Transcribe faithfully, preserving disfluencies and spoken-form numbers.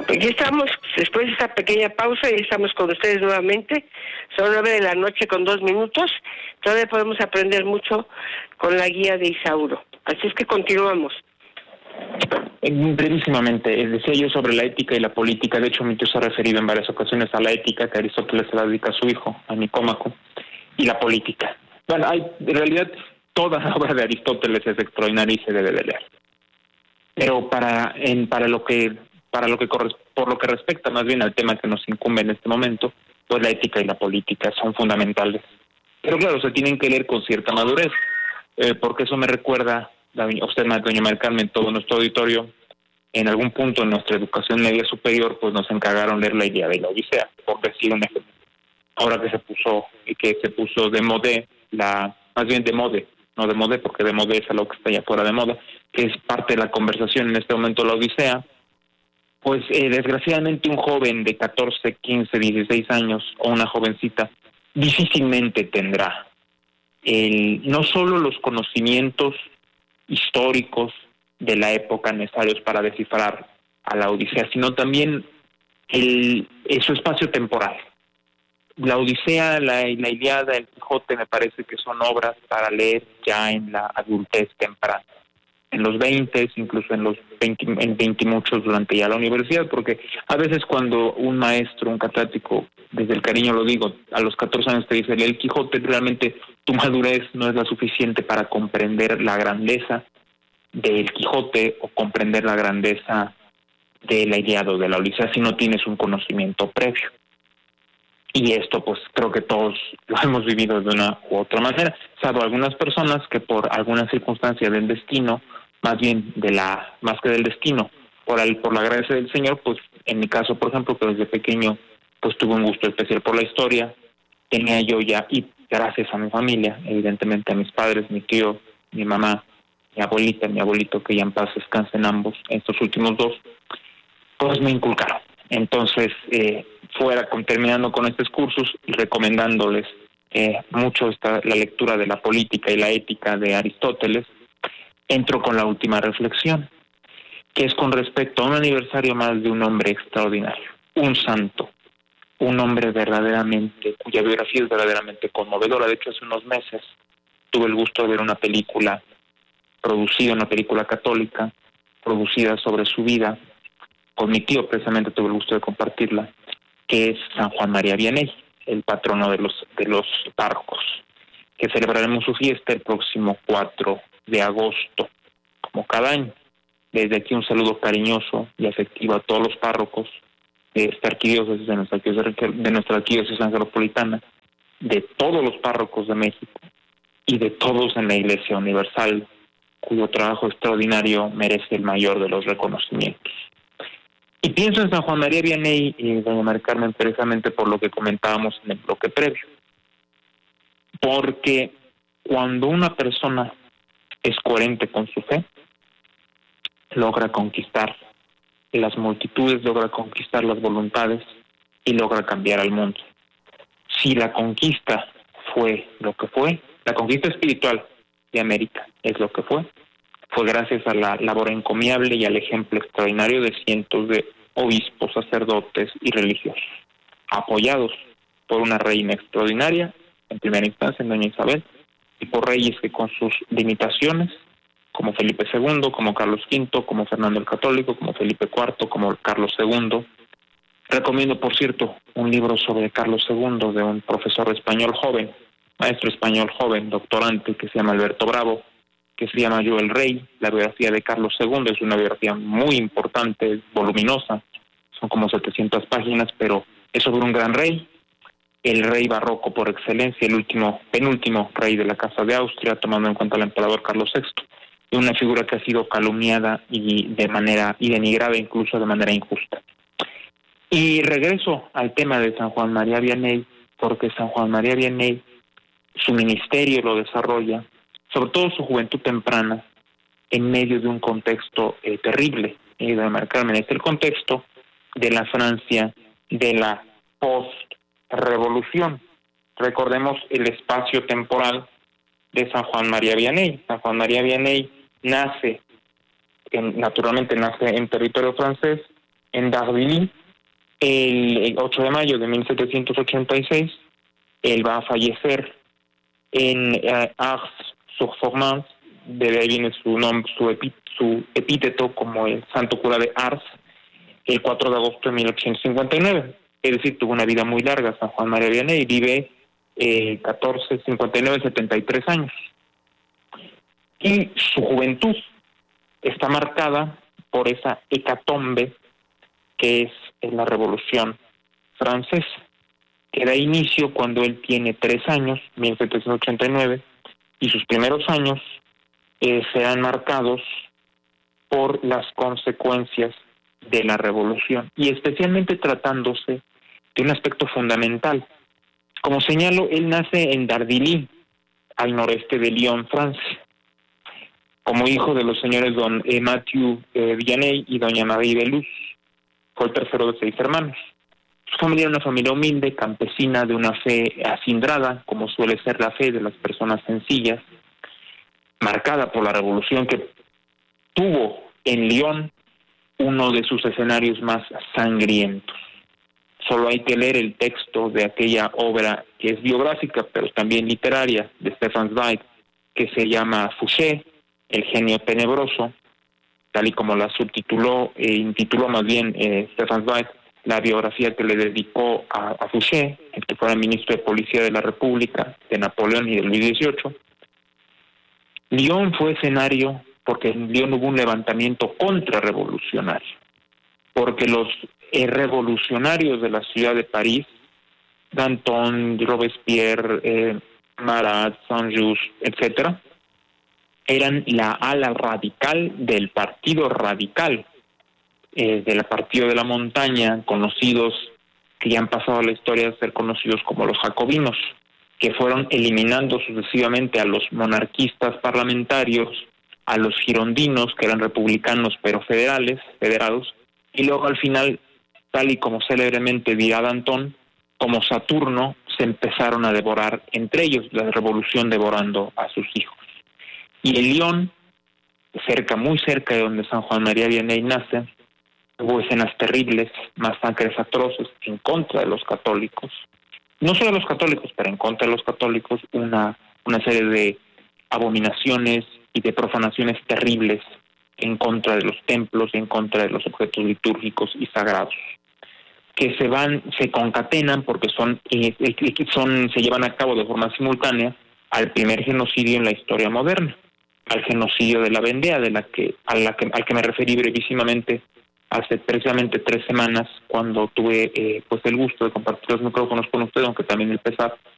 Pues ya estamos, después de esta pequeña pausa, y estamos con ustedes nuevamente. Son nueve de la noche con dos minutos. Todavía podemos aprender mucho con la guía de Isauro. Así es que continuamos. Brevísimamente, decía yo sobre la ética y la política. De hecho, mi tío se ha referido en varias ocasiones a la ética que Aristóteles se la dedica a su hijo, a Nicómaco, y la política. Bueno, hay, en realidad, toda la obra de Aristóteles es extraordinaria y se debe de leer. Pero para, en, para lo que para lo que corre, por lo que respecta más bien al tema que nos incumbe en este momento, pues la ética y la política son fundamentales. Pero claro, se tienen que leer con cierta madurez, eh, porque eso me recuerda a usted, doña María Carmen, todo nuestro auditorio. En algún punto en nuestra educación media superior, pues nos encargaron leer la Ilíada y la Odisea, por decir un ejemplo. Ahora que se puso, y que se puso de moda, la, más bien de moda, no de moda, porque de moda es algo que está ya fuera de moda, que es parte de la conversación en este momento la Odisea. Pues eh, desgraciadamente un joven de catorce, quince, dieciséis años o una jovencita difícilmente tendrá el, no solo los conocimientos históricos de la época necesarios para descifrar a la Odisea, sino también el, el su espacio temporal. La Odisea, la, la Ilíada, el Quijote me parece que son obras para leer ya en la adultez temprana, en los veinte, incluso en los veinte, en veinte muchos durante ya la universidad, porque a veces cuando un maestro, un catedrático, desde el cariño lo digo, a los catorce años te dice, lee el Quijote, realmente tu madurez no es la suficiente para comprender la grandeza del Quijote o comprender la grandeza de la Ilíada o de la Odisea si no tienes un conocimiento previo. Y esto pues creo que todos lo hemos vivido de una u otra manera, salvo algunas personas que por alguna circunstancia del destino, más bien de la más que del destino, por el, por la gracia del Señor, pues en mi caso, por ejemplo, que desde pequeño pues tuve un gusto especial por la historia, tenía yo ya, y gracias a mi familia, evidentemente a mis padres, mi tío, mi mamá, mi abuelita, mi abuelito, que ya en paz descansen ambos, estos últimos dos, pues me inculcaron. Entonces, eh, fuera con, terminando con estos cursos y recomendándoles eh, mucho esta, la lectura de la política y la ética de Aristóteles, entro con la última reflexión, que es con respecto a un aniversario más de un hombre extraordinario, un santo, un hombre verdaderamente, cuya biografía es verdaderamente conmovedora. De hecho, hace unos meses tuve el gusto de ver una película producida, una película católica, producida sobre su vida. Con mi tío precisamente tuve el gusto de compartirla, que es San Juan María Vianney, el patrono de los de los párrocos, que celebraremos su fiesta el próximo cuatro de agosto, como cada año. Desde aquí un saludo cariñoso y afectivo a todos los párrocos de esta arquidiócesis, de nuestra arquidiócesis, de nuestra arquidiócesis angelopolitana, de todos los párrocos de México y de todos en la Iglesia Universal, cuyo trabajo extraordinario merece el mayor de los reconocimientos. Y pienso en San Juan María Vianney y doña María Carmen precisamente por lo que comentábamos en el bloque previo. Porque cuando una persona es coherente con su fe, logra conquistar las multitudes, logra conquistar las voluntades y logra cambiar al mundo. Si la conquista fue lo que fue, la conquista espiritual de América es lo que fue, fue gracias a la labor encomiable y al ejemplo extraordinario de cientos de obispos, sacerdotes y religiosos, apoyados por una reina extraordinaria, en primera instancia, en doña Isabel, y por reyes que con sus limitaciones, como Felipe segundo, como Carlos quinto, como Fernando el Católico, como Felipe cuarto, como Carlos segundo. Recomiendo, por cierto, un libro sobre Carlos segundo de un profesor español joven, maestro español joven, doctorante, que se llama Alberto Bravo, que se llama Yo el Rey. La biografía de Carlos segundo es una biografía muy importante, voluminosa, son como setecientas páginas, pero es sobre un gran rey, el rey barroco por excelencia, el último, penúltimo rey de la Casa de Austria, tomando en cuenta al emperador Carlos sexto, y una figura que ha sido calumniada y de manera y denigrada incluso de manera injusta. Y regreso al tema de San Juan María Vianney, porque San Juan María Vianney, su ministerio lo desarrolla, sobre todo su juventud temprana, en medio de un contexto eh, terrible, eh, de María Carmen, es el contexto de la Francia de la post-revolución. Recordemos el espacio temporal de San Juan María Vianney. San Juan María Vianney nace, en, naturalmente nace en territorio francés, en Dardilly el, el ocho de mayo de mil setecientos ochenta y seis. Él va a fallecer en eh, Ars-sur-Formance, de ahí viene su nombre, su, epi, su epíteto como el santo cura de Ars, el cuatro de agosto de mil ochocientos cincuenta y nueve. Es decir, tuvo una vida muy larga San Juan María Vianney, vive eh, catorce, cincuenta y nueve, setenta y tres años. Y su juventud está marcada por esa hecatombe que es, es la Revolución Francesa, que da inicio cuando él tiene tres años, mil setecientos ochenta y nueve, y sus primeros años eh, serán marcados por las consecuencias de la revolución, y especialmente tratándose de un aspecto fundamental. Como señalo, él nace en Dardilly, al noreste de Lyon, Francia, como hijo de los señores don eh, Mathieu eh, Vianney y doña Marie de Luz. Fue el tercero de seis hermanos. Su familia era una familia humilde, campesina, de una fe acindrada, como suele ser la fe de las personas sencillas, marcada por la revolución que tuvo en Lyon uno de sus escenarios más sangrientos. Solo hay que leer el texto de aquella obra que es biográfica, pero también literaria, de Stefan Zweig, que se llama Fouché, el genio tenebroso, tal y como la subtituló, e intituló más bien eh, Stefan Zweig, la biografía que le dedicó a, a Fouché, el que fuera ministro de Policía de la República, de Napoleón y de Luis dieciocho. Lyon fue escenario porque en Lyon hubo un levantamiento contrarrevolucionario, porque los eh, revolucionarios de la ciudad de París, Danton, Robespierre, eh, Marat, Saint-Just, etcétera, eran la ala radical del Partido Radical, eh, del Partido de la Montaña, conocidos, que ya han pasado a la historia de ser conocidos como los jacobinos, que fueron eliminando sucesivamente a los monarquistas parlamentarios, a los girondinos, que eran republicanos pero federales, federados, y luego al final, tal y como célebremente dirá Danton, como Saturno, se empezaron a devorar entre ellos, la revolución devorando a sus hijos. Y en Lyon, cerca, muy cerca de donde San Juan María Vianney nace, hubo escenas terribles, masacres atroces en contra de los católicos. No solo de los católicos, pero en contra de los católicos, una, una serie de abominaciones y de profanaciones terribles en contra de los templos y en contra de los objetos litúrgicos y sagrados, que se van, se concatenan porque son, son, se llevan a cabo de forma simultánea al primer genocidio en la historia moderna, al genocidio de la Vendea, de la que, a la que, al que me referí brevísimamente hace precisamente tres semanas, cuando tuve eh, pues el gusto de compartir los micrófonos con usted, aunque también el pesar,